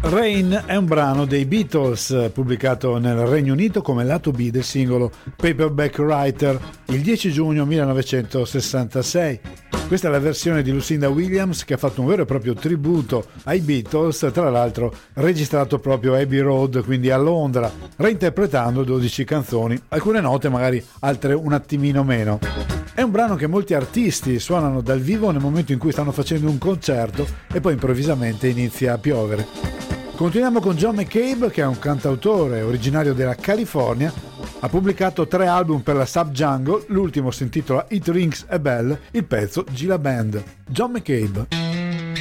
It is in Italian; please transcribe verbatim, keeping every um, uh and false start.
Rain è un brano dei Beatles pubblicato nel Regno Unito come lato B del singolo Paperback Writer il dieci giugno millenovecentosessantasei. Questa è la versione di Lucinda Williams che ha fatto un vero e proprio tributo ai Beatles, tra l'altro registrato proprio a Abbey Road, quindi a Londra, reinterpretando dodici canzoni, alcune note magari, altre un attimino meno. È un brano che molti artisti suonano dal vivo nel momento in cui stanno facendo un concerto e poi improvvisamente inizia a piovere. Continuiamo con John McCabe, che è un cantautore originario della California. Ha pubblicato tre album per la Subjungle, l'ultimo si intitola It Rings a Bell, il pezzo Gila Band. John McCabe.